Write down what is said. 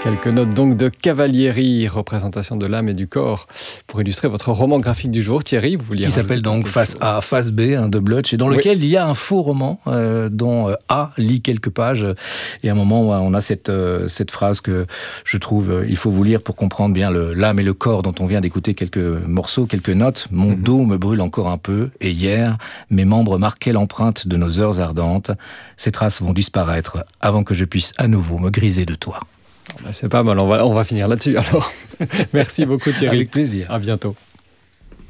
Quelques notes donc de Cavalieri, représentation de l'âme et du corps, pour illustrer votre roman graphique du jour. Thierry, vous vouliez... Qui s'appelle donc Face A, Face B de Blutch, et dans lequel il y a un faux roman dont A lit quelques pages. Et à un moment, on a cette phrase que je trouve, il faut vous lire pour comprendre bien l'âme et le corps dont on vient d'écouter quelques morceaux, quelques notes. Mon dos me brûle encore un peu, et hier, mes membres marquaient l'empreinte de nos heures ardentes. Ces traces vont disparaître avant que je puisse à nouveau me griser de toi. C'est pas mal, on va finir là-dessus alors. Merci beaucoup Thierry. Avec plaisir. À bientôt.